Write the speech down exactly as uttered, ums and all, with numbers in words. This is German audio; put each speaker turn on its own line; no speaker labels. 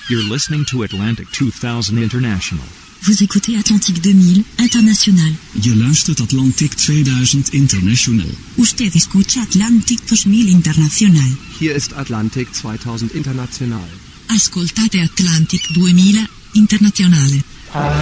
You're listening to Atlantic two thousand International.
Vous écoutez Atlantic deux mille International.
Je luistert Atlantic tweeduizend International.
Usted escucha Atlantic dos mil International.
Hier ist Atlantic zweitausend International.
Ascoltate Atlantic duemila Internazionale.